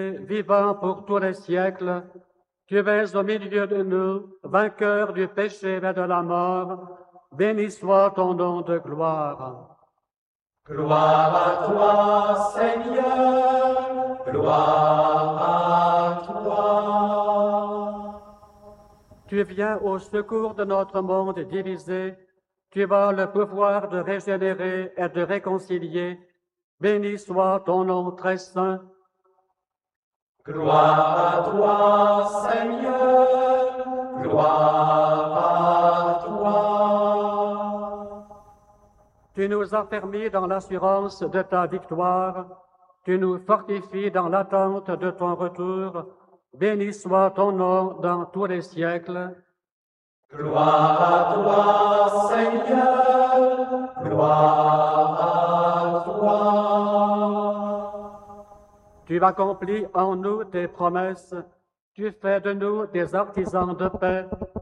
vivant pour tous les siècles, tu es au milieu de nous, vainqueur du péché et de la mort. Béni soit ton nom de gloire. Gloire à toi, Seigneur, gloire à toi. Tu viens au secours de notre monde divisé. Tu as le pouvoir de régénérer et de réconcilier. Béni soit ton nom très saint. Gloire à toi, Seigneur, gloire à toi. Tu nous as permis dans l'assurance de ta victoire. Tu nous fortifies dans l'attente de ton retour. Béni soit ton nom dans tous les siècles. Gloire à toi, Seigneur, gloire à toi. Tu accomplis en nous tes promesses. Tu fais de nous des artisans de paix.